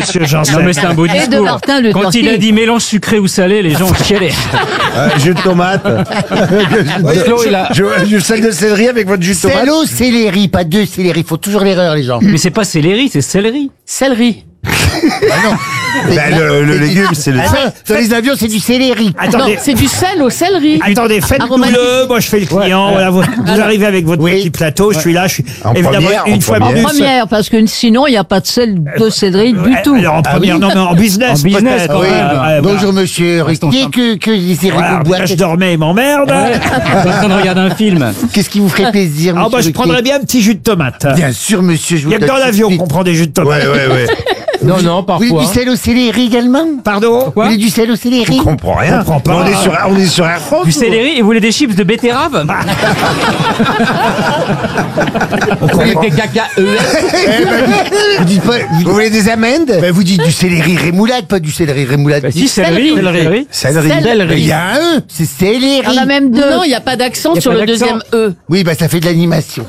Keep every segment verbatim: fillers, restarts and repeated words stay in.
monsieur Janssen. Non mais c'est un beau Et de discours. Martin Luther Quand il King. a dit mélange sucré ou salé, les gens ont chialé. Euh, jus de tomate. Flo, il a- Je, je sel de céleri avec votre jus de tomate. Celle au céleri, pas deux céleri. Faut toujours l'erreur, les gens. Mais c'est pas céleri, c'est céleri. Céleri. Ben, le, le légume, c'est le Ah, ça, dans les avions, c'est du céleri. Non, Attendez, c'est du sel au céleri. attendez, faites-nous Aromatique. le. Moi, je fais le client. Voilà, vous, vous arrivez avec votre Oui. petit plateau. Je suis là. Je suis En évidemment première, une en fois de première. plus. Première, parce que sinon, il n'y a pas de sel de céleri du Ouais, tout. Alors en première, non, mais en business, En business, peut-être. quand Ouais, même. ouais, voilà. Bonjour, monsieur Ruquier, que, que les Voilà, céréales déjà, je dormais, il m'emmerde. Ouais. Je suis en train de regarder un film. Qu'est-ce qui vous ferait plaisir, Ah monsieur bah je Ruquier prendrais bien un petit jus de tomate. Bien sûr, monsieur, je Il vous y a que donne dans tout de l'avion suite. qu'on prend des jus de tomate. Ouais, ouais, ouais. Non, non, Vous parfois. voulez du sel au céleri également? Pardon Vous voulez du sel au céleri? Je comprends rien. Je comprends pas. On est sur, on est sur Air France. Du ou- céleri et vous voulez des chips de betterave? Avec des caca E S. Vous dites pas, vous, Vous voulez des amandes? ben, vous dites du céleri rémoulade, pas du céleri rémoulade. Bah si, céleri. Céleri. Céleri. Céleri. Mais il y a un E, c'est céleri. Il y en a même deux. Non, il n'y a pas d'accent Y a sur pas le d'accent. deuxième E. Oui, bah ça fait de l'animation.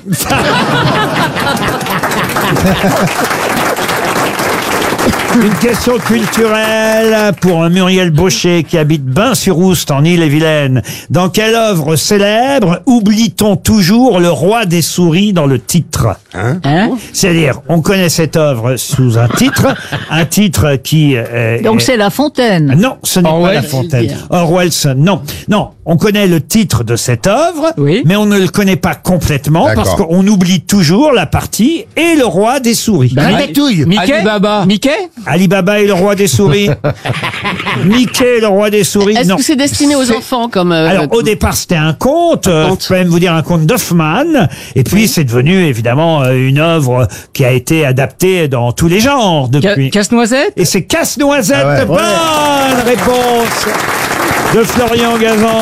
Une question culturelle pour un Muriel Baucher qui habite Bain-sur-Oust en Ille-et-Vilaine. Dans quelle œuvre célèbre oublie-t-on toujours le roi des souris dans le titre? Hein? C'est-à-dire, on connaît cette œuvre sous un titre, un titre qui... euh, Donc est- c'est La Fontaine. Non, ce n'est pas Orwell, La Fontaine. Orwell, non. Non, on connaît le titre de cette œuvre, Oui. mais on ne le connaît pas complètement D'accord. parce qu'on oublie toujours la partie et le roi des souris. Ratatouille. Mickey. Alibaba. Mickey. Alibaba et le roi des souris. Mickey, le roi des souris. Est-ce Non. que c'est destiné aux enfants comme euh, Alors au départ c'était un conte, euh, conte. je peux même vous dire un conte d'Hoffmann, et puis c'est devenu évidemment euh, une œuvre qui a été adaptée dans tous les genres Ca- depuis. Casse-noisette. Et c'est Casse-Noisette, Ah ouais. bonne réponse de Florian Gazan.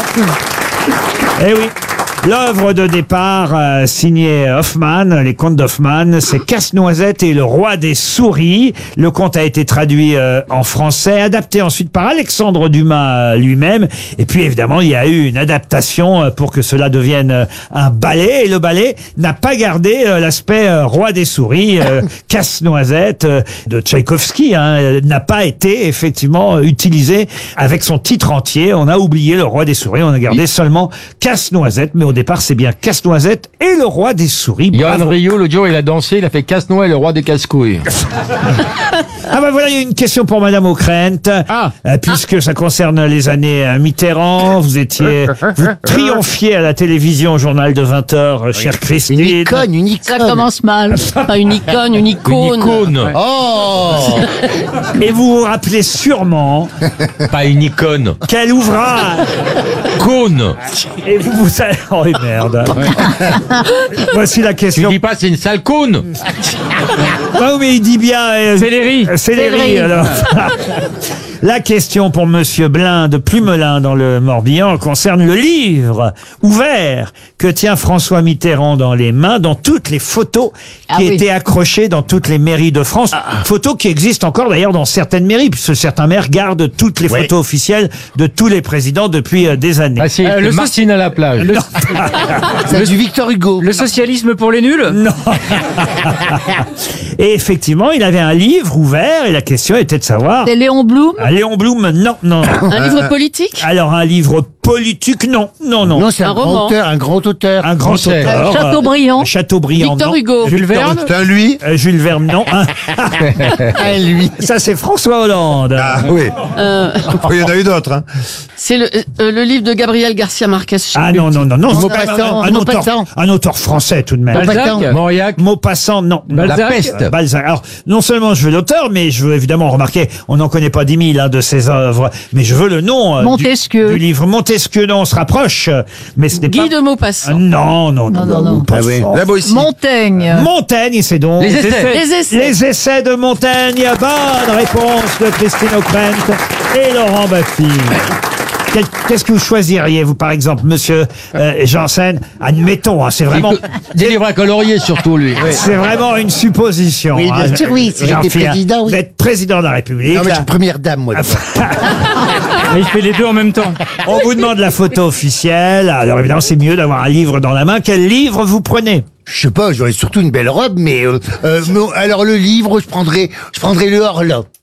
Eh oui. L'œuvre de départ euh, signée Hoffmann, les contes d'Hoffmann, c'est Casse-Noisette et le roi des souris. Le conte a été traduit euh, en français, adapté ensuite par Alexandre Dumas euh, lui-même. Et puis évidemment, il y a eu une adaptation euh, pour que cela devienne euh, un ballet. Et le ballet n'a pas gardé euh, l'aspect euh, roi des souris. Euh, Casse-Noisette euh, de Tchaïkovski hein, euh, n'a pas été effectivement euh, utilisé avec son titre entier. On a oublié le roi des souris, on a gardé seulement Casse-Noisette. Mais au départ, c'est bien Casse-Noisette et le roi des souris. Johan Bravo. Rio, l'autre jour, il a dansé, il a fait Casse-Noël, le roi des casse-couilles. Ah bah voilà, il y a une question pour Madame Ockrent, Ah. Euh, puisque ça concerne les années euh, Mitterrand. Vous étiez, vous triomphiez à la télévision au journal de vingt heures, chère Une Christine. icône, une icône. Ça commence mal. Pas une icône, une Une icône. icône. Oh. Et vous vous rappelez sûrement Pas une icône. quel ouvrage. Cône. Et vous vous savez, oh merde. Voici la Tu question. dis pas c'est une sale cône. Ah oui, mais il dit bien. euh, Céleri. euh, Céleri, Céleri. alors. La question pour Monsieur Blin de Plumelin dans le Morbihan concerne le livre ouvert que tient François Mitterrand dans les mains, dans toutes les photos qui Ah oui. étaient accrochées dans toutes les mairies de France. Photos qui existent encore d'ailleurs dans certaines mairies, puisque certains maires gardent toutes les Oui. photos officielles de tous les présidents depuis euh, des années. Ah si, Euh, le Martine à la plage. Le, C'est du Victor Hugo. le socialisme pour les nuls. Non. Et effectivement, il avait un livre ouvert et la question était de savoir. C'est Léon Blum. Ah, Léon Blum, non, non. Un livre politique. Alors un livre politique, non, non, non. Non, c'est un, Un grand roman. auteur, un grand auteur. Un grand Français. auteur. Chateaubriand. euh, Chateaubriand, Victor non. Hugo. Jules Verne. C'est un lui? Euh, Jules Verne, non. Hein. Ah, lui. Ça, c'est François Hollande. Ah oui. Euh, Oh, il y en a eu d'autres. Hein. c'est le, euh, le livre de Gabriel Garcia Marquez. je sais Ah plus. non, non, non, non. Maupassant, un, auteur, Maupassant. un auteur français, tout de même. Balzac. Mauriac. Maupassant, non. Balzac. La peste. Euh, Balzac. Alors, non seulement je veux l'auteur, mais je veux évidemment remarquer, on n'en connaît pas dix mille hein, de ses œuvres, mais je veux le nom euh, du- Montesquieu. Du, livre Montesquieu. Non, on se rapproche, euh, mais ce n'est pas... Guy de Ah, Maupassant. non, non, non, Non, non, non. pas Ah oui. ça. La Boétie. Montaigne. Montaigne, c'est donc... Les essais. Les essais. Les essais de Montaigne. Bonne réponse de Christine Ockrent et Laurent Baffy. Quel- Qu'est-ce que vous choisiriez, vous, par exemple, monsieur euh, Janssen? Admettons, hein, c'est vraiment... Des livres à colorier surtout, lui. C'est vraiment une supposition. Oui, bien hein. sûr, oui, si J'en j'étais fais un. président, oui. Vous êtes président de la République. Non, mais je là. suis première dame, moi. d'abord. Et il fait les deux en même temps. On vous demande la photo officielle. Alors évidemment, c'est mieux d'avoir un livre dans la main. Quel livre vous prenez? Je sais pas, j'aurais surtout une belle robe, mais euh, euh, mais, alors le livre, je prendrais, je prendrais le Horla.